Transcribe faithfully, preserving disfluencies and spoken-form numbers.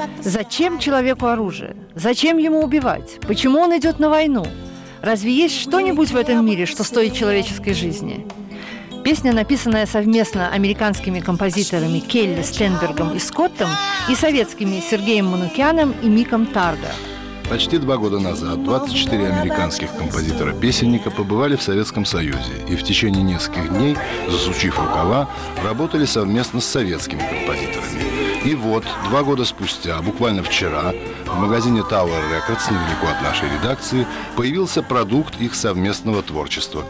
Зачем человеку оружие? Зачем ему убивать? Почему он идет на войну? Разве есть что-нибудь в этом мире, что стоит человеческой жизни? Песня, написанная совместно американскими композиторами Келли Стенбергом и Скоттом и советскими Сергеем Манукяном и Миком Тарго. Почти два года назад двадцать четыре американских композитора-песенника побывали в Советском Союзе и в течение нескольких дней, засучив рукава, работали совместно с советскими композиторами. И вот, два года спустя, буквально вчера, в магазине Tower Records, невдалеко от нашей редакции, появился продукт их совместного творчества.